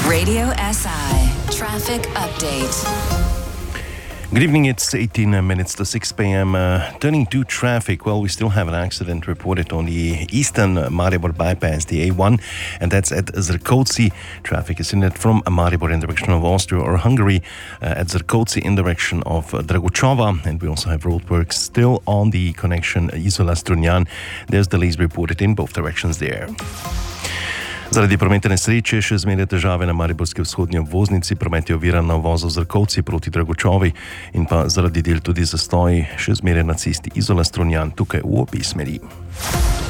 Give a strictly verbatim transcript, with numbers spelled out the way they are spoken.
Radio S I Traffic Update. Good evening, it's eighteen minutes to six p.m. Uh, turning to traffic, well, we still have an accident reported on the eastern Maribor bypass, the A one, and that's at Zrkovci. Traffic is in it from Maribor in direction of Austria or Hungary, uh, at Zrkovci in direction of uh, Dragočova, and we also have roadworks still on the connection Izola-Strunjan. There's delays reported in both directions there. Zaradi prometne nesreče še zmeraj težave na mariborski vzhodni obvoznici, promet je oviran na uvozu Zrkovci proti Dragočovi in pa zaradi del tudi zastoj še zmeraj na cesti Izola-Strunjan tukaj v obe smeri.